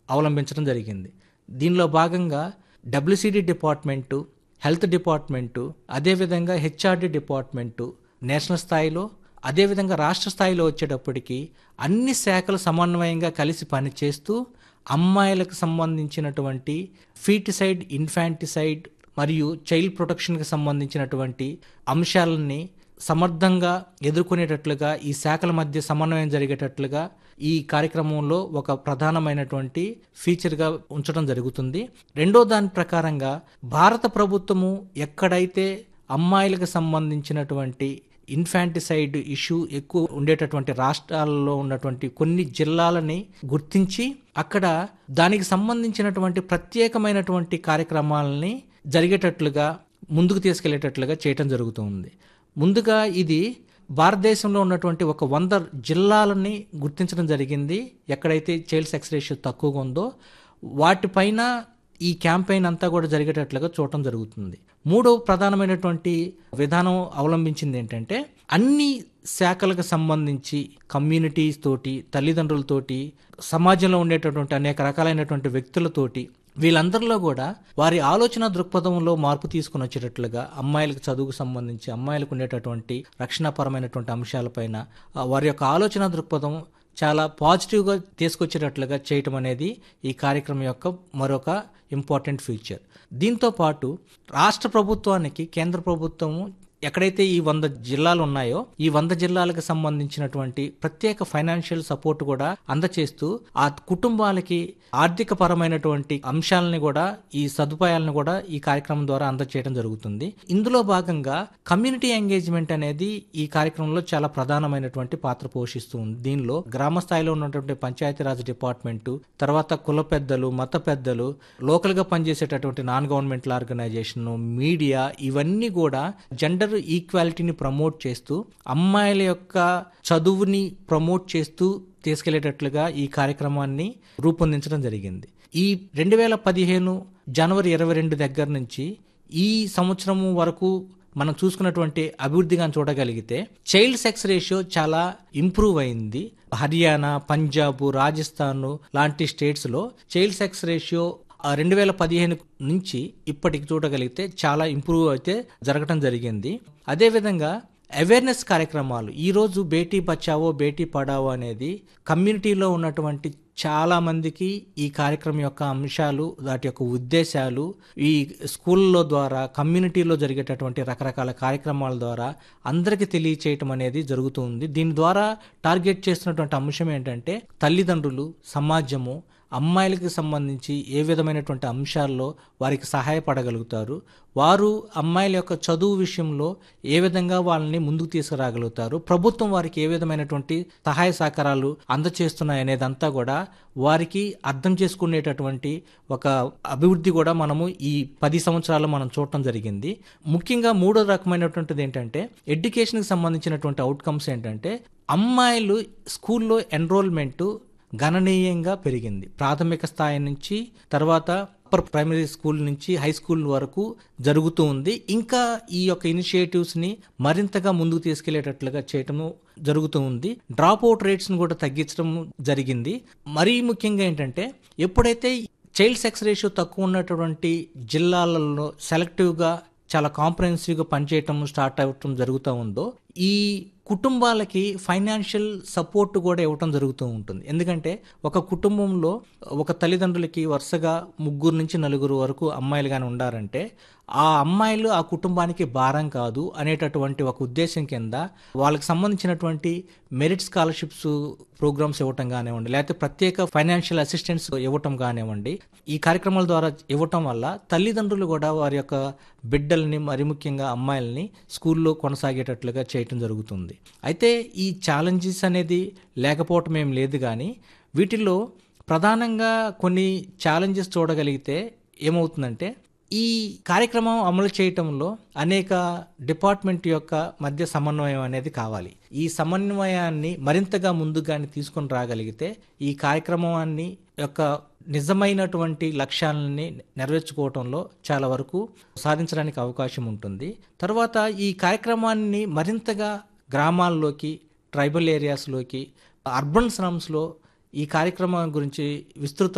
అవలంబించడం జరిగింది. దీనిలో భాగంగా డబ్ల్యూసీడీ డిపార్ట్మెంటు, హెల్త్ డిపార్ట్మెంటు, అదేవిధంగా హెచ్ఆర్డీ డిపార్ట్మెంటు నేషనల్ స్థాయిలో, అదేవిధంగా రాష్ట్ర స్థాయిలో వచ్చేటప్పటికి అన్ని శాఖలు సమన్వయంగా కలిసి పనిచేస్తూ అమ్మాయిలకు సంబంధించినటువంటి ఫీటిసైడ్, ఇన్ఫాంటిసైడ్ మరియు చైల్డ్ ప్రొటెక్షన్కి సంబంధించినటువంటి అంశాలని సమర్థంగా ఎదుర్కొనేటట్లుగా ఈ శాఖల మధ్య సమన్వయం జరిగేటట్లుగా ఈ కార్యక్రమంలో ఒక ప్రధానమైనటువంటి ఫీచర్గా ఉంచడం జరుగుతుంది. రెండో దాని ప్రకారంగా భారత ప్రభుత్వము ఎక్కడైతే అమ్మాయిలకు సంబంధించినటువంటి ఇన్ఫాంటిసైడ్ ఇష్యూ ఎక్కువ ఉండేటటువంటి రాష్ట్రాల్లో ఉన్నటువంటి కొన్ని జిల్లాలని గుర్తించి అక్కడ దానికి సంబంధించినటువంటి ప్రత్యేకమైనటువంటి కార్యక్రమాలని జరిగేటట్లుగా ముందుకు తీసుకెళ్లేటట్లుగా చేయటం జరుగుతుంది. ముందుగా ఇది భారతదేశంలో ఉన్నటువంటి ఒక 100 జిల్లాలని గుర్తించడం జరిగింది. ఎక్కడైతే చైల్డ్ సెక్స్ రేషియో తక్కువగా ఉందో వాటిపైన ఈ క్యాంపెయిన్ అంతా కూడా జరిగేటట్లుగా చూడటం జరుగుతుంది. మూడో ప్రధానమైనటువంటి విధానం అవలంబించింది ఏంటంటే అన్ని శాఖలకు సంబంధించి కమ్యూనిటీస్ తోటి, తల్లిదండ్రులతోటి, సమాజంలో ఉండేటటువంటి అనేక రకాలైనటువంటి వ్యక్తులతోటి వీళ్ళందరిలో కూడా వారి ఆలోచన దృక్పథంలో మార్పు తీసుకుని వచ్చేటట్లుగా అమ్మాయిలకు చదువుకు సంబంధించి అమ్మాయిలకు ఉండేటటువంటి రక్షణపరమైనటువంటి అంశాలపైన వారి యొక్క ఆలోచన దృక్పథం చాలా పాజిటివ్గా తీసుకొచ్చేటట్లుగా చేయటం అనేది ఈ కార్యక్రమం యొక్క మరొక ఇంపార్టెంట్ ఫీచర్. దీంతో పాటు రాష్ట్ర ప్రభుత్వానికి కేంద్ర ప్రభుత్వము ఎక్కడైతే ఈ 100 జిల్లాలు ఉన్నాయో ఈ 100 జిల్లాలకు సంబంధించినటువంటి ప్రత్యేక ఫైనాన్షియల్ సపోర్ట్ కూడా అందచేస్తూ ఆ కుటుంబాలకి ఆర్థిక పరమైనటువంటి అంశాలని కూడా, ఈ సదుపాయాలను కూడా ఈ కార్యక్రమం ద్వారా అందచేయడం జరుగుతుంది. ఇందులో భాగంగా కమ్యూనిటీ ఎంగేజ్మెంట్ అనేది ఈ కార్యక్రమంలో చాలా ప్రధానమైనటువంటి పాత్ర పోషిస్తుంది. దీనిలో గ్రామ స్థాయిలో ఉన్నటువంటి పంచాయతీరాజ్ డిపార్ట్మెంటు, తర్వాత కుల పెద్దలు, మత పెద్దలు, లోకల్ గా పనిచేసేటటువంటి నాన్ గవర్నమెంటల్ ఆర్గనైజేషన్, మీడియా, ఇవన్నీ కూడా జెండర్ ఈక్వాలిటీని ప్రమోట్ చేస్తూ అమ్మాయిల యొక్క చదువుని ప్రమోట్ చేస్తూ తీసుకెళ్లేటట్లుగా ఈ కార్యక్రమాన్ని రూపొందించడం జరిగింది. ఈ 2015 జనవరి 22 దగ్గర నుంచి ఈ సంవత్సరం వరకు మనం చూసుకున్నటువంటి అభివృద్ధిగా చూడగలిగితే చైల్డ్ సెక్స్ రేషియో చాలా ఇంప్రూవ్ అయింది. హర్యానా, పంజాబ్, రాజస్థాన్ లాంటి స్టేట్స్లో చైల్డ్ సెక్స్ రేషియో 2015 నుంచి ఇప్పటికి చూడగలిగితే చాలా ఇంప్రూవ్ అయితే జరగటం జరిగింది. అదేవిధంగా అవేర్నెస్ కార్యక్రమాలు, ఈరోజు బేటీ బచావో బేటీ పడావో అనేది కమ్యూనిటీలో ఉన్నటువంటి చాలా మందికి ఈ కార్యక్రమం యొక్క అంశాలు, వాటి యొక్క ఉద్దేశాలు ఈ స్కూళ్ళలో ద్వారా, కమ్యూనిటీలో జరిగేటటువంటి రకరకాల కార్యక్రమాల ద్వారా అందరికీ తెలియచేయటం అనేది జరుగుతుంది. దీని ద్వారా టార్గెట్ చేస్తున్నటువంటి అంశం ఏంటంటే తల్లిదండ్రులు, సమాజము అమ్మాయిలకు సంబంధించి ఏ విధమైనటువంటి అంశాల్లో వారికి సహాయపడగలుగుతారు, వారు అమ్మాయిల యొక్క చదువు విషయంలో ఏ విధంగా వాళ్ళని ముందుకు తీసుకురాగలుగుతారు, ప్రభుత్వం వారికి ఏ విధమైనటువంటి సహాయ సహకారాలు అందచేస్తున్నాయనేదంతా కూడా వారికి అర్థం చేసుకునేటటువంటి ఒక అభివృద్ధి కూడా మనము ఈ 10 సంవత్సరాల్లో మనం చూడటం జరిగింది. ముఖ్యంగా మూడో రకమైనటువంటిది ఏంటంటే ఎడ్యుకేషన్కి సంబంధించినటువంటి అవుట్కమ్స్ ఏంటంటే అమ్మాయిలు స్కూల్లో ఎన్రోల్మెంటు గణనీయంగా పెరిగింది. ప్రాథమిక స్థాయి నుంచి తర్వాత అప్పర్ ప్రైమరీ స్కూల్ నుంచి హై స్కూల్ వరకు జరుగుతూ ఉంది. ఇంకా ఈ యొక్క ఇనిషియేటివ్స్ని మరింతగా ముందుకు తీసుకెళ్లేటట్లుగా చేయటము జరుగుతూ ఉంది. డ్రాప్ అవుట్ రేట్స్ని కూడా తగ్గించడం జరిగింది. మరీ ముఖ్యంగా ఏంటంటే ఎప్పుడైతే చైల్డ్ సెక్స్ రేషియో తక్కువ ఉన్నటువంటి జిల్లాలలో సెలెక్టివ్గా చాలా కాంప్రహెన్సివ్గా పనిచేయటం స్టార్ట్ అవ్వటం జరుగుతూ ఉందో ఈ కుటుంబాలకి ఫైనాన్షియల్ సపోర్ట్ కూడా ఇవ్వటం జరుగుతూ ఉంటుంది. ఎందుకంటే ఒక కుటుంబంలో ఒక తల్లిదండ్రులకి వరుసగా 3 నుంచి 4 వరకు అమ్మాయిలు కానీ ఉండారంటే ఆ అమ్మాయిలు ఆ కుటుంబానికి భారం కాదు అనేటటువంటి ఒక ఉద్దేశం కింద వాళ్ళకి సంబంధించినటువంటి మెరిట్ స్కాలర్షిప్స్ ప్రోగ్రామ్స్ ఇవ్వటం కానివ్వండి, లేకపోతే ప్రత్యేక ఫైనాన్షియల్ అసిస్టెన్స్ ఇవ్వటం కానివ్వండి, ఈ కార్యక్రమాల ద్వారా ఇవ్వటం వల్ల తల్లిదండ్రులు కూడా వారి యొక్క బిడ్డల్ని, మరి ముఖ్యంగా అమ్మాయిల్ని స్కూల్లో కొనసాగేటట్లుగా చేయటం జరుగుతుంది. అయితే ఈ ఛాలెంజెస్ అనేది లేకపోవటం ఏం లేదు, కానీ వీటిల్లో ప్రధానంగా కొన్ని ఛాలెంజెస్ చూడగలిగితే ఏమవుతుందంటే ఈ కార్యక్రమం అమలు చేయటంలో అనేక డిపార్ట్మెంట్ యొక్క మధ్య సమన్వయం అనేది కావాలి. ఈ సమన్వయాన్ని మరింతగా ముందుగానే తీసుకొని రాగలిగితే ఈ కార్యక్రమాన్ని యొక్క నిజమైనటువంటి లక్ష్యాలని నెరవేర్చుకోవటంలో చాలా వరకు సాధించడానికి అవకాశం ఉంటుంది. తర్వాత ఈ కార్యక్రమాన్ని మరింతగా గ్రామాల్లోకి, ట్రైబల్ ఏరియాస్లోకి, అర్బన్ స్లమ్స్లో ఈ కార్యక్రమం గురించి విస్తృత